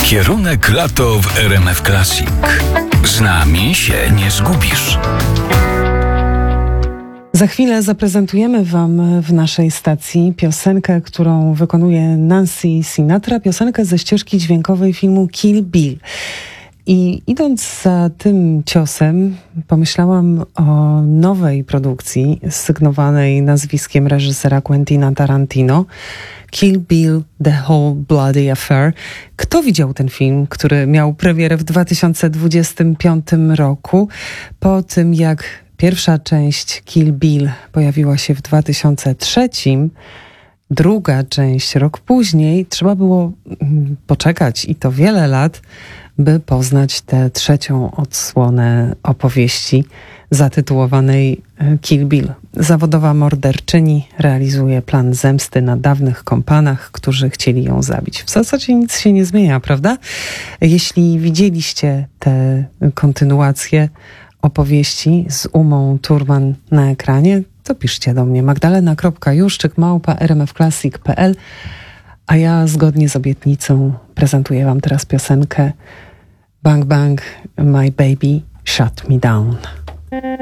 Kierunek lato w RMF Classic. Z nami się nie zgubisz. Za chwilę zaprezentujemy Wam w naszej stacji piosenkę, którą wykonuje Nancy Sinatra, piosenkę ze ścieżki dźwiękowej filmu Kill Bill. I idąc za tym ciosem, pomyślałam o nowej produkcji sygnowanej nazwiskiem reżysera Quentina Tarantino, Kill Bill The Whole Bloody Affair. Kto widział ten film, który miał premierę w 2025 roku, po tym jak pierwsza część Kill Bill pojawiła się w 2003, druga część rok później, trzeba było poczekać i to wiele lat, by poznać tę trzecią odsłonę opowieści zatytułowanej Kill Bill. Zawodowa morderczyni realizuje plan zemsty na dawnych kompanach, którzy chcieli ją zabić. W zasadzie nic się nie zmienia, prawda? Jeśli widzieliście tę kontynuację opowieści z Umą Thurman na ekranie, to piszcie do mnie magdalena.juszczyk@rmfclassic.pl, a ja zgodnie z obietnicą prezentuję Wam teraz piosenkę Bang Bang My Baby Shut Me Down.